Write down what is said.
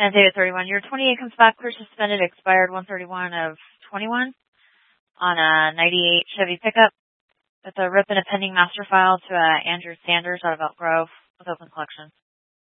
David 31. Your 28 comes back clear suspended, expired 131 of 21 on a 98 Chevy pickup with a rip and a pending master file to Andrew Sanders out of Elk Grove with open collection.